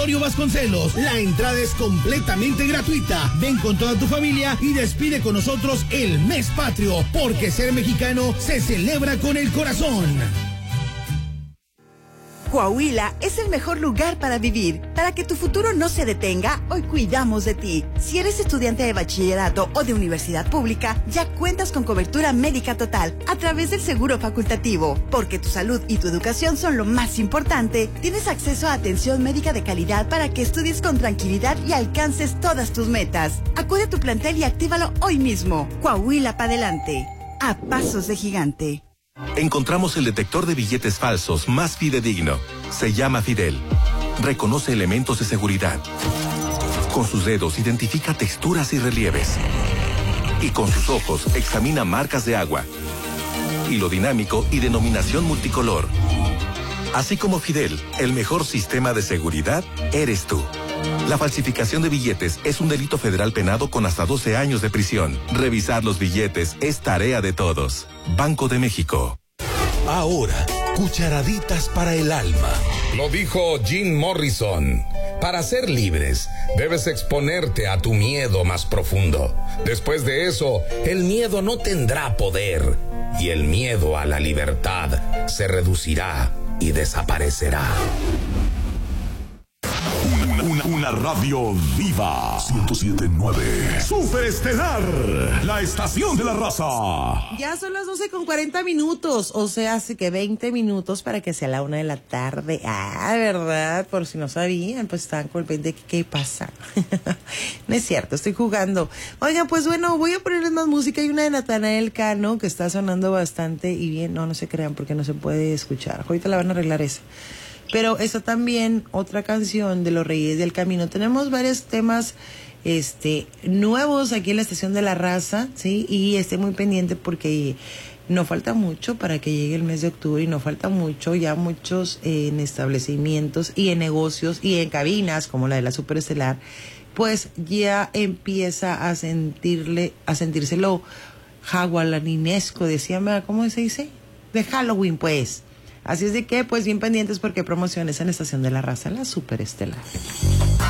Gregorio Vasconcelos. La entrada es completamente gratuita. Ven con toda tu familia y despide con nosotros el mes patrio, porque ser mexicano se celebra con el corazón. Coahuila es el mejor lugar para vivir. Para que tu futuro no se detenga, hoy cuidamos de ti. Si eres estudiante de bachillerato o de universidad pública, ya cuentas con cobertura médica total a través del seguro facultativo. Porque tu salud y tu educación son lo más importante, tienes acceso a atención médica de calidad para que estudies con tranquilidad y alcances todas tus metas. Acude a tu plantel y actívalo hoy mismo. Coahuila para adelante. A pasos de gigante. Encontramos el detector de billetes falsos más fidedigno. Se llama Fidel. Reconoce elementos de seguridad. Con sus dedos identifica texturas y relieves. Y con sus ojos examina marcas de agua. Hilo dinámico y denominación multicolor. Así como Fidel, el mejor sistema de seguridad eres tú. La falsificación de billetes es un delito federal penado con hasta 12 años de prisión. Revisar los billetes es tarea de todos. Banco de México. Ahora, cucharaditas para el alma. Lo dijo Jim Morrison. Para ser libres, debes exponerte a tu miedo más profundo. Después de eso, el miedo no tendrá poder y el miedo a la libertad se reducirá y desaparecerá. Una radio viva. 107.9. Superestelar. La estación de la raza. Ya son las 12:40, o sea, hace que 20 minutos para que sea la 1 de la tarde. ¿Verdad? Por si no sabían, pues estaban con el pendiente de qué pasa. No es cierto, estoy jugando. Oigan, pues bueno, voy a ponerles más música. Hay una de Natanael Cano que está sonando bastante y bien. No se crean porque no se puede escuchar. Ahorita la van a arreglar esa. Pero eso también, otra canción de Los Reyes del Camino. Tenemos varios temas nuevos aquí en la Estación de la Raza, ¿sí? Y esté muy pendiente porque no falta mucho para que llegue el mes de octubre y no falta mucho, ya muchos en establecimientos y en negocios y en cabinas como la de la Superestelar, pues ya empieza a sentírselo hawaianinesco, decían, ¿cómo se dice? De Halloween, pues. Así es de que, pues bien pendientes porque hay promociones en la Estación de la Raza, la Superestelar.